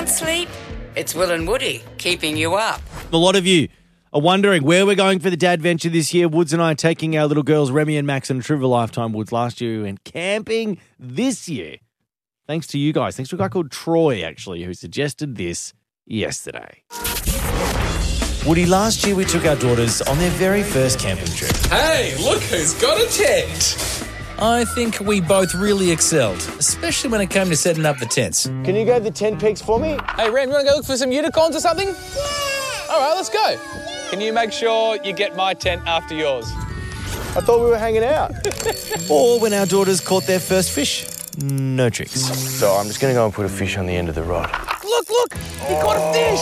can't sleep? It's Will and Woody keeping you up. A lot of you are wondering where we're going for the dad venture this year. Woods and I are taking our little girls, Remy and Max, on a trip of a lifetime. Woods last year and camping this year. Thanks to you guys. Thanks to a guy called Troy, actually, who suggested this yesterday. Woody, last year we took our daughters on their very first camping trip. Hey, look who's got a tent. I think we both really excelled, especially when it came to setting up the tents. Can you go to the tent peaks for me? Hey, Ram, you want to go look for some unicorns or something? Yeah. All right, let's go. Can you make sure you get my tent after yours? I thought we were hanging out. Or when our daughters caught their first fish. No tricks. So I'm just going to go and put a fish on the end of the rod. Look, he caught a fish.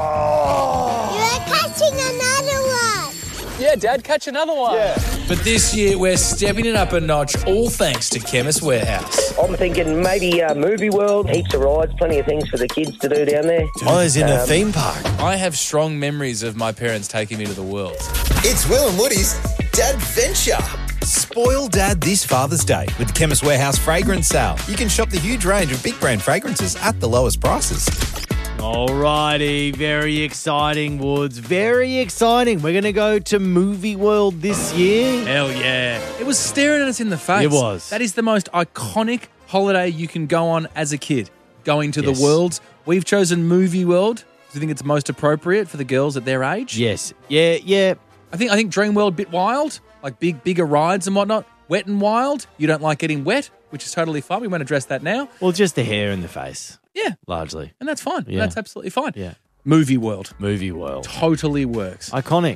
You're catching another one. Yeah, Dad, catch another one. Yeah. But this year we're stepping it up a notch, all thanks to Chemist Warehouse. I'm thinking maybe Movie World, heaps of rides, plenty of things for the kids to do down there. I was in a theme park. I have strong memories of my parents taking me to the world. It's Will and Woody's Dad Venture. Spoil Dad this Father's Day with the Chemist Warehouse fragrance sale. You can shop the huge range of big brand fragrances at the lowest prices. Alrighty, very exciting, Woods. Very exciting. We're going to go to Movie World this year. Hell yeah. It was staring at us in the face. It was. That is the most iconic holiday you can go on as a kid, going to Yes. the worlds. We've chosen Movie World because I think it's most appropriate for the girls at their age. Yes. Yeah. I think Dream World, bit wild, like bigger rides and whatnot. Wet and wild. You don't like getting wet, which is totally fine. We won't address that now. Well, just the hair and the face, Yeah. largely. And that's fine. Yeah. That's absolutely fine. Yeah. Movie World. Movie World. Totally works. Iconic.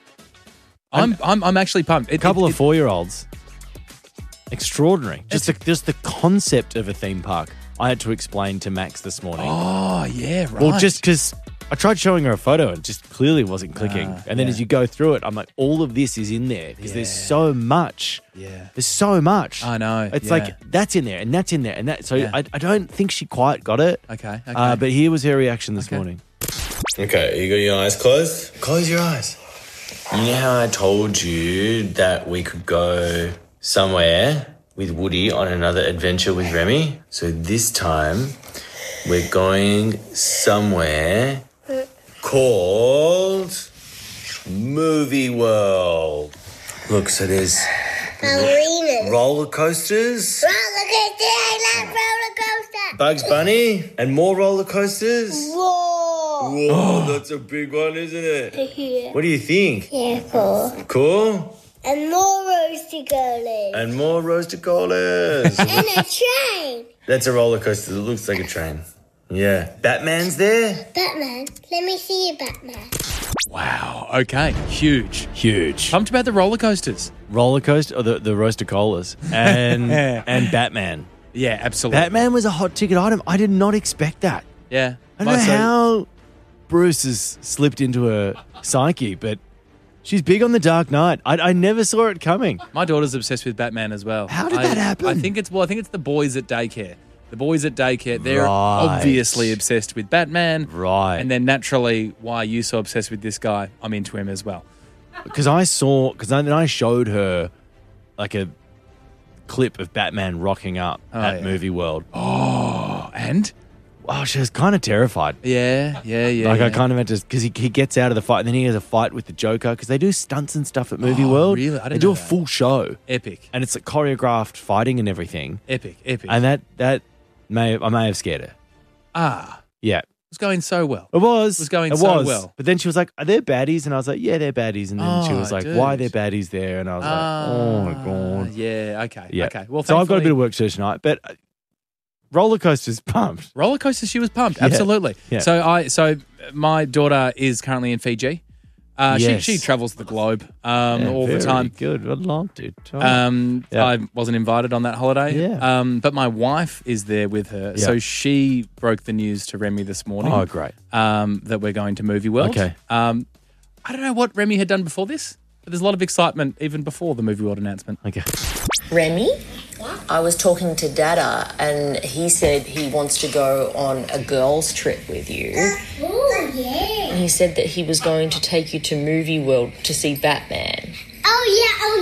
I'm actually pumped. A couple of 4-year-olds. Extraordinary. Just the concept of a theme park. I had to explain to Max this morning. Oh, yeah, right. Well, just because I tried showing her a photo and just clearly wasn't clicking. And then as you go through it, I'm like, all of this is in there because there's so much. Yeah. There's so much. I know. It's yeah. like, that's in there and that's in there and that. So Yeah. I don't think she quite got it. Okay. But here was her reaction this morning. Okay, you got your eyes closed? Close your eyes. You know how I told you that we could go somewhere with Woody on another adventure with Remy? So this time, we're going somewhere called Movie World. Look, so there's Ballerina. roller coasters, Roller coaster. I love roller coaster. Bugs Bunny, and more roller coasters. Whoa. Whoa, that's a big one, isn't it? Yeah, What do you think? cool. Cool? And more roasty girlies. And more roasted colas. And a train. That's a roller coaster that looks like a train. Yeah. Batman's there? Batman. Let me see you, Batman. Wow. Okay. Huge. Huge. Pumped about the roller coasters. Roller coaster, or the roaster colas, and and Batman. Yeah, absolutely. Batman was a hot ticket item. I did not expect that. Yeah. I don't know how Bruce has slipped into her psyche, but she's big on the Dark Knight. I never saw it coming. My daughter's obsessed with Batman as well. How did that happen? I think it's the boys at daycare. The boys at daycare, they're Right. obviously obsessed with Batman. Right. And then naturally, why are you so obsessed with this guy? I'm into him as well. Because then I showed her like a clip of Batman rocking up at Movie World. Oh, and? Oh, she was kind of terrified. Yeah. I kind of had to, because he gets out of the fight and then he has a fight with the Joker because they do stunts and stuff at Movie World. really? I didn't They do know a that. full show. Epic. And it's like choreographed fighting and everything. Epic. And that I may have scared her. Yeah. It was going so well. It was. It was going so well. But then she was like, are there baddies? And I was like, yeah, they're baddies. And then she Oh, was like, dude. why are there baddies there? And I was like, oh my God. Yeah, okay. Yeah. Okay. Well, so I've got a thankfully- bit of work to do tonight, but roller coasters pumped. Roller coaster, she was pumped. Absolutely. Yeah. So my daughter is currently in Fiji. Yes. She travels the globe all the Very time. Good. I'd love to. Yeah. I wasn't invited on that holiday. Yeah. But my wife is there with her. Yeah. So she broke the news to Remy this morning. Oh, great. That we're going to Movie World. Okay. I don't know what Remy had done before this, but there's a lot of excitement even before the Movie World announcement. Okay. Remy, I was talking to Dada and he said he wants to go on a girls' trip with you. Oh, yeah. And he said that he was going to take you to Movie World to see Batman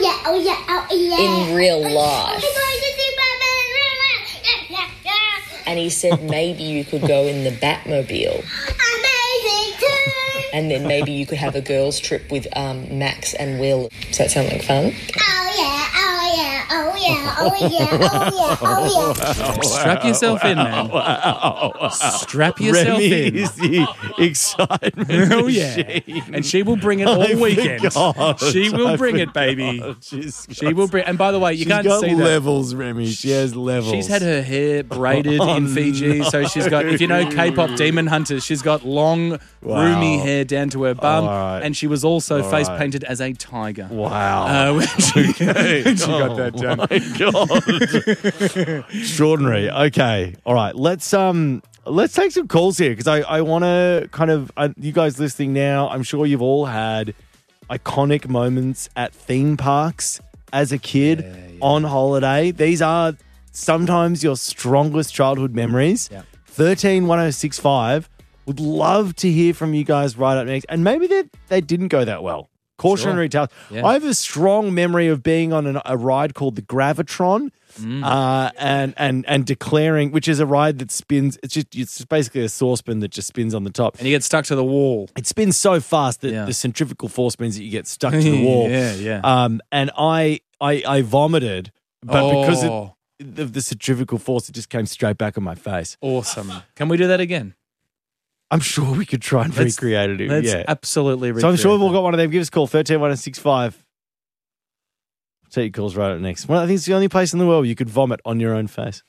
Oh, yeah. in real life. I'm going to see Batman in real life. Yeah. And he said maybe you could go in the Batmobile. Amazing too. And then maybe you could have a girls' trip with Max and Will. Does that sound like fun? Oh yeah, oh yeah, oh yeah, oh yeah, oh yeah, oh yeah. Strap yourself in, man. Strap yourself Remy in. is the excitement Oh, yeah. machine. And she will bring it all I weekend. forgot. She will I bring it, forgot. baby. She's She will bring. And by the way, you she's can't got see that. levels, Remy. She has levels. She's had her hair braided in Fiji, so she's got, if you know K-pop Demon Hunters, she's got long, roomy hair down to her bum, All right. and she was also All face right. painted as a tiger. Wow. When she got that done. My God. Extraordinary. Okay. All right. Let's take some calls here because I want to kind of you guys listening now. I'm sure you've all had iconic moments at theme parks as a kid on holiday. These are sometimes your strongest childhood memories. Yeah. 131065. Would love to hear from you guys right up next. And maybe they didn't go that well. Cautionary tales. Yeah. I have a strong memory of being on a ride called the Gravitron and declaring, which is a ride that spins. It's basically a saucepan that just spins on the top. And you get stuck to the wall. It spins so fast that the centrifugal force means that you get stuck to the wall. And I vomited, but because of the centrifugal force, it just came straight back on my face. Awesome. Can we do that again? I'm sure we could try and recreate it. Let's Yeah. absolutely recreate So I'm sure we've all that. got one of them. Give us a call, 131065. Take your calls right up next. Well, I think it's the only place in the world you could vomit on your own face.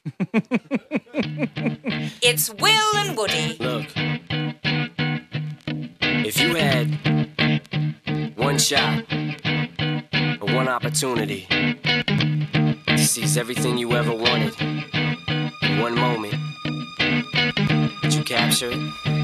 It's Will and Woody. Look, if you had one shot or one opportunity to seize everything you ever wanted in one moment, would you capture it?